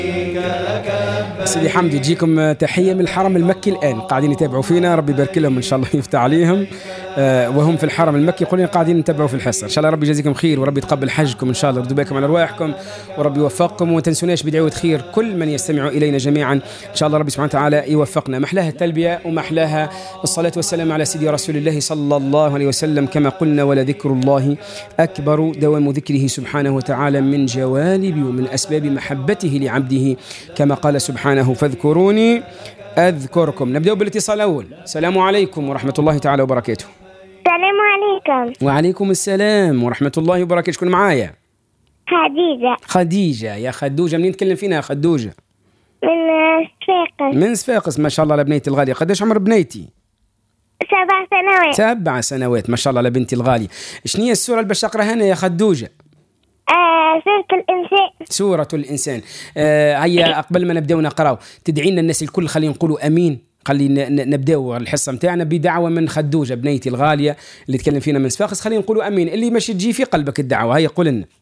سيدي حمدي يجيكم تحية من الحرم المكي الآن، قاعدين يتابعوا فينا، ربي يبارك لهم إن شاء الله يفتح عليهم وهم في الحرم المكي، يقولون قاعدين نتابعوا في الحصة. إن شاء الله ربي يجازيكم خير وربي يتقبل حجكم إن شاء الله، ردوا بالكم على أرواحكم وربي يوفقكم، وما تنسوناش بدعوة خير كل من يستمع إلينا جميعا إن شاء الله ربي سبحانه وتعالى يوفقنا. محلاها التلبية ومحلاها الصلاة والسلام على سيدي رسول الله صلى الله عليه وسلم، كما قلنا ولذكر الله أكبر، دوام ذكره سبحانه وتعالى من جوالب ومن أسباب محبته لعبده، كما قال سبحانه فاذكروني أذكركم. نبدأ بالاتصال الأول. السلام عليكم ورحمة الله تعالى وبركاته. السلام عليكم. وعليكم السلام ورحمة الله وبركاته. شكون معايا؟ خديجة. خديجة. يا خدوجة منين تكلم فينا يا خدوجة؟ من صفاقس. من صفاقس، ما شاء الله على بنيتي الغالية. قداش عمر بنيتي؟ 7 سنوات. 7 سنوات، ما شاء الله على بنتي الغالية. شنو هي السورة اللي باش أقراها هنا يا خدوجة؟ سورة الإنسان. سورة الإنسان. هيا قبل ما نبدأ نقراو تدعي لنا الناس الكل، خلينا نقولوا أمين. خلينا نبداو الحصة متاعنا بدعوة من خدوجة بنيتي الغالية اللي تكلم فينا من صفاقس، خلينا نقولوا أمين. اللي مش تجي في قلبك الدعوة، هيا قول لنا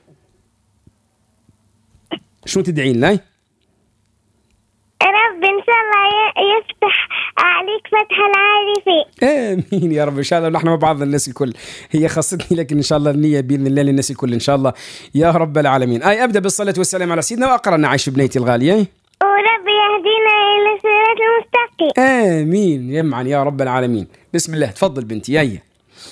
شو تدعي لنا؟ رب إن شاء الله يفتح عليك فتح العارفين. آمين يا رب إن شاء الله. نحن مع بعض الناس الكل، هي خاصتني لكن إن شاء الله النية بإذن الله للناس الكل إن شاء الله يا رب العالمين. أبدأ بالصلاة والسلام على سيدنا وأقرأ نعيش بنيتي الغالية. ورب يهدينا إلى الصراط المستقيم. آمين يمعن يا رب العالمين. بسم الله، تفضل بنتي. هيا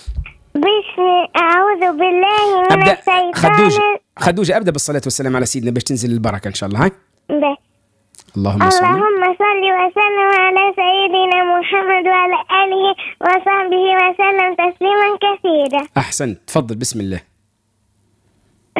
أعوذ بالله من الشيطان. خدوجة أبدأ بالصلاة والسلام على سيدنا باش تنزل البركة إن شاء الله. هاي اللهم صل وسلم على سيدنا محمد وعلى آله وصحبه وسلم تسليما كثيرا. أحسنت، تفضل بسم الله.